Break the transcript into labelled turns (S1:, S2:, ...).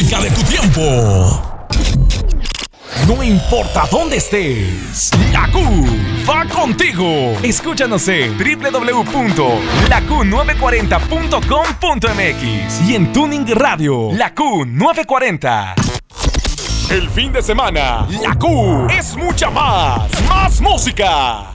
S1: música de tu tiempo. No importa dónde estés, la Q va contigo. Escúchanos en www.laQ940.com.mx y en Tuning Radio, la Q940. El fin de semana, la Q es mucha más música.